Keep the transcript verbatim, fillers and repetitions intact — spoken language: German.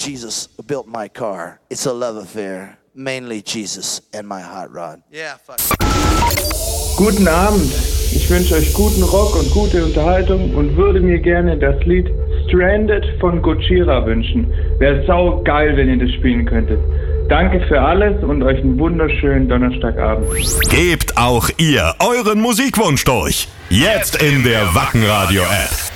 Jesus who built my car. It's a love affair. Mainly Jesus and my hot rod. Yeah, fuck. Guten Abend. Ich wünsche euch guten Rock und gute Unterhaltung und würde mir gerne das Lied Stranded von Gojira wünschen. Wäre sau geil, wenn ihr das spielen könntet. Danke für alles und euch einen wunderschönen Donnerstagabend. Gebt auch ihr euren Musikwunsch durch. Jetzt in der Wacken Radio App.